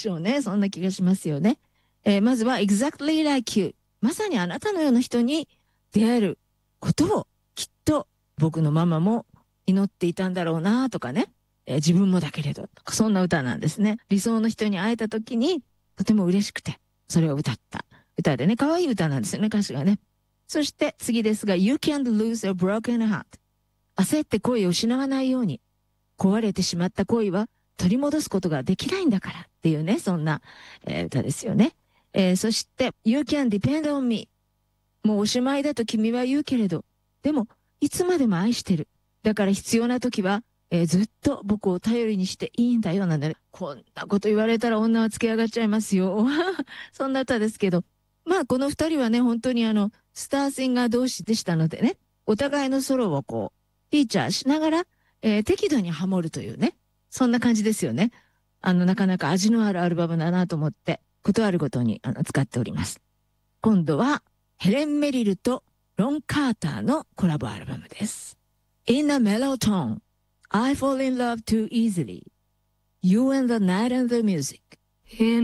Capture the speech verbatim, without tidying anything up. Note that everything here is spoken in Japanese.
しょうね。そんな気がしますよね。えーまずは exactly like you。まさにあなたのような人に出会えることをきっと僕のママも祈っていたんだろうなとかね。えー自分もだけれど、そんな歌なんですね。理想の人に会えた時にとても嬉しくて、それを歌った歌でね、可愛い歌なんですよね、歌詞がね。そして次ですが、You can't lose a broken heart。焦って恋を失わないように、壊れてしまった恋は取り戻すことができないんだからっていうね、そんな、えー歌ですよね。えーそして、You can depend on me。もうおしまいだと君は言うけれど、でも、いつまでも愛してる。だから必要な時は、えーずっと僕を頼りにしていいんだよ。なんだね。こんなこと言われたら女はつけ上がっちゃいますよ。そんな歌ですけど。まあ、この二人はね、本当にあの、スターシンガー同士でしたのでね、お互いのソロをこう、フィーチャーしながら、えー適度にハモるというね、そんな感じですよね。あの、なかなか味のあるアルバムだなと思って、ことあるごとにあの使っております。今度は、ヘレン・メリルとロン・カーターのコラボアルバムです。In a mellow tone, I fall in love too easily. You and the night and the music. In